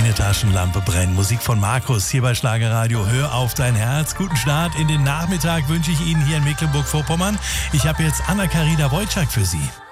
Keine Taschenlampe brennen. Musik von Markus hier bei Schlagerradio. Hör auf dein Herz. Guten Start in den Nachmittag wünsche ich Ihnen hier in Mecklenburg-Vorpommern. Ich habe jetzt Anna-Karina Wojcik für Sie.